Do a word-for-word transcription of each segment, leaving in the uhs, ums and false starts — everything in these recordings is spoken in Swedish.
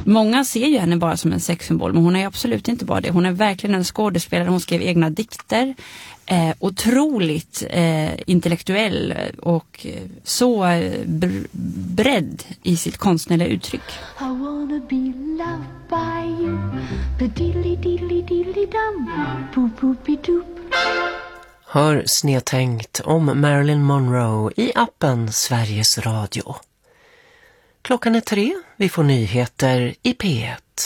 Många ser ju henne bara som en sexsymbol, men hon är absolut inte bara det. Hon är verkligen en skådespelare, hon skrev egna dikter. Eh, otroligt eh, intellektuell och eh, så eh, br- bredd i sitt konstnärliga uttryck. I wanna be loved by you. Diddly diddly diddly dum. Boop boopy doop. Hör Snedtänkt om Marilyn Monroe i appen Sveriges Radio. Klockan är tre, vi får nyheter i P ett.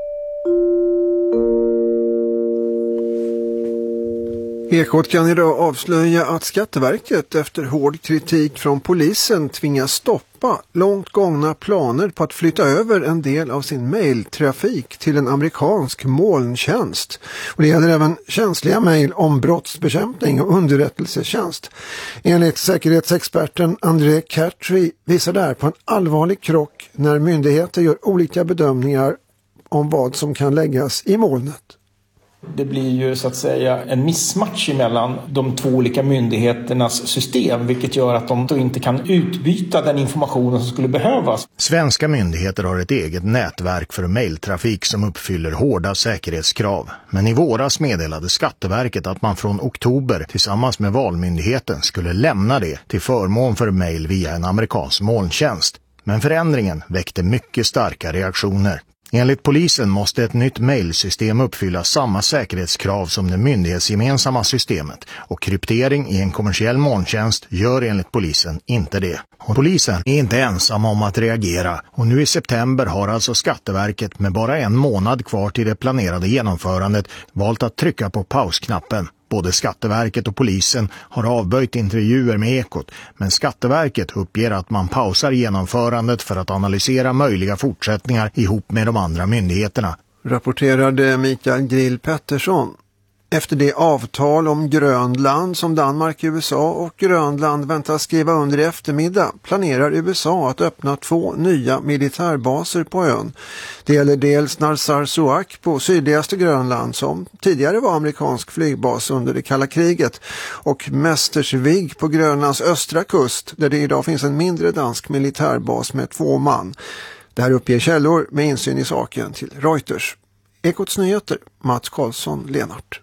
Ekot kan idag avslöja att Skatteverket efter hård kritik från polisen tvingas stoppa långt gångna planer på att flytta över en del av sin mejltrafik till en amerikansk molntjänst. Och det gäller även känsliga mejl om brottsbekämpning och underrättelsetjänst. Enligt säkerhetsexperten André Cartry visar det här på en allvarlig krock när myndigheter gör olika bedömningar om vad som kan läggas i molnet. Det blir ju så att säga en missmatch mellan de två olika myndigheternas system, vilket gör att de då inte kan utbyta den informationen som skulle behövas. Svenska myndigheter har ett eget nätverk för mejltrafik som uppfyller hårda säkerhetskrav. Men i våras meddelade Skatteverket att man från oktober tillsammans med Valmyndigheten skulle lämna det till förmån för mejl via en amerikansk molntjänst. Men förändringen väckte mycket starka reaktioner. Enligt polisen måste ett nytt mejlsystem uppfylla samma säkerhetskrav som det myndighetsgemensamma systemet och kryptering i en kommersiell molntjänst gör enligt polisen inte det. Och polisen är inte ensam om att reagera och nu i september har alltså Skatteverket med bara en månad kvar till det planerade genomförandet valt att trycka på pausknappen. Både Skatteverket och polisen har avböjt intervjuer med Ekot, men Skatteverket uppger att man pausar genomförandet för att analysera möjliga fortsättningar ihop med de andra myndigheterna. Rapporterade Mikael Grill Pettersson. Efter det avtal om Grönland som Danmark, U S A och Grönland väntas skriva under i eftermiddag planerar U S A att öppna två nya militärbaser på ön. Det gäller dels Narsarsuaq på sydligaste Grönland som tidigare var amerikansk flygbas under det kalla kriget och Mästersvig på Grönlands östra kust där det idag finns en mindre dansk militärbas med två man. Det här uppger källor med insyn i saken till Reuters. Ekots nyheter, Mats Karlsson, Lenart.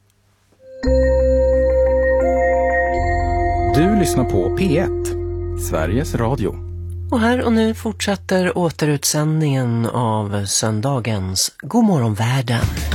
Du lyssnar på P ett, Sveriges Radio. Och här och nu fortsätter återutsändningen av söndagens God morgon världen.